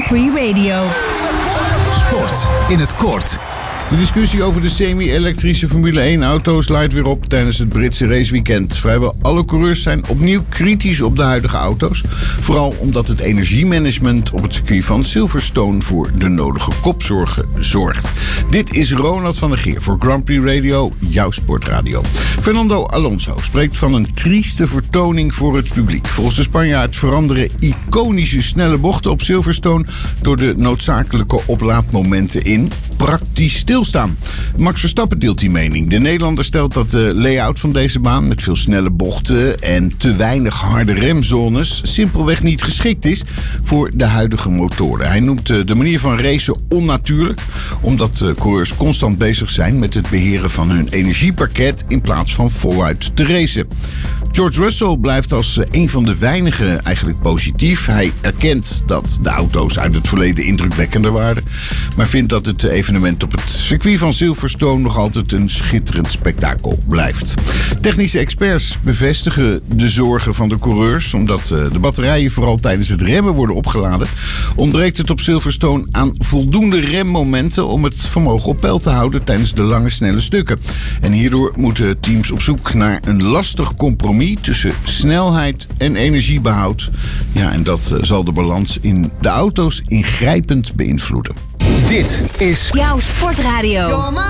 Prix Radio. Sport in het kort. De discussie over de semi-elektrische Formule 1-auto's leidt weer op tijdens het Britse raceweekend. Vrijwel alle coureurs zijn opnieuw kritisch op de huidige auto's. Vooral omdat het energiemanagement op het circuit van Silverstone voor de nodige kopzorgen zorgt. Dit is Ronald van der Geer voor Grand Prix Radio, jouw sportradio. Fernando Alonso spreekt van een trieste vertoning voor het publiek. Volgens de Spanjaard veranderen iconische snelle bochten op Silverstone door de noodzakelijke oplaadmomenten in praktisch stilstaan. Max Verstappen deelt die mening. De Nederlander stelt dat de layout van deze baan met veel snelle bochten en te weinig harde remzones simpelweg niet geschikt is voor de huidige motoren. Hij noemt de manier van racen onnatuurlijk, omdat coureurs constant bezig zijn met het beheren van hun energiepakket in plaats van voluit te racen. George Russell blijft als een van de weinigen eigenlijk positief. Hij erkent dat de auto's uit het verleden indrukwekkender waren, maar vindt dat het evenement op het circuit van Silverstone nog altijd een schitterend spektakel blijft. Technische experts bevestigen de zorgen van de coureurs, omdat de batterijen vooral tijdens het remmen worden opgeladen. Ontbreekt het op Silverstone aan voldoende remmomenten om het vermogen op peil te houden tijdens de lange snelle stukken. En hierdoor moeten teams op zoek naar een lastig compromis tussen snelheid en energiebehoud. Ja, en dat zal de balans in de auto's ingrijpend beïnvloeden. Dit is Jouw sportradio.